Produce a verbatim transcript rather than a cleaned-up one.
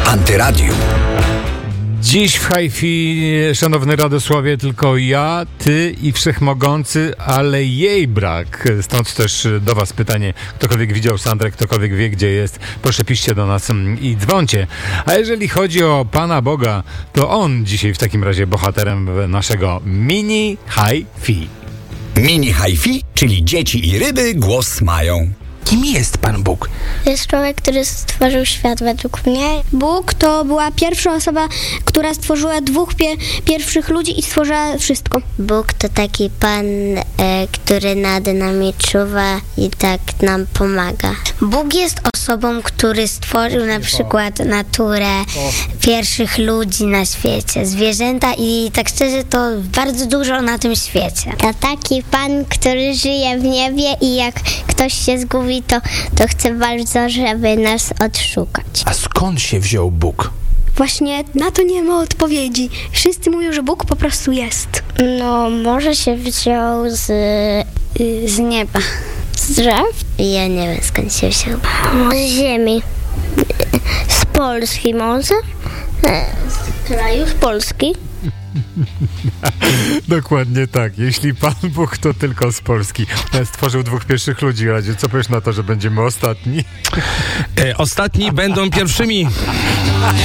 Antyradium. Dziś w Hi-Fi, szanowny Radosławie, tylko ja, ty i Wszechmogący, ale jej brak. Stąd też do was pytanie, ktokolwiek widział Sandrę, ktokolwiek wie, gdzie jest, proszę piszcie do nas i dzwońcie. A jeżeli chodzi o Pana Boga, to on dzisiaj w takim razie bohaterem naszego mini Hi-Fi. Mini Hi-Fi, czyli dzieci i ryby głos mają. Kim jest Pan Bóg? Jest człowiek, który stworzył świat według mnie. Bóg to była pierwsza osoba, która stworzyła dwóch pie- pierwszych ludzi i stworzyła wszystko. Bóg to taki Pan, e, który nad nami czuwa i tak nam pomaga. Bóg jest osobą, który stworzył na przykład naturę, pierwszych ludzi na świecie, zwierzęta i tak szczerze to bardzo dużo na tym świecie. To taki Pan, który żyje w niebie i jak ktoś się zgubi, To, to chcę bardzo, żeby nas odszukać. A skąd się wziął Bóg? Właśnie na to nie ma odpowiedzi. Wszyscy mówią, że Bóg po prostu jest. No, może się wziął z, y, z nieba. Z drzew? Ja nie wiem, skąd się wziął. Z ziemi. Z Polski może? Z kraju, z Polski. Dokładnie tak. Jeśli Pan Bóg, to tylko z Polski. Stworzył dwóch pierwszych ludzi, Radzie. Co powiesz na to, że będziemy ostatni? E, ostatni będą pierwszymi.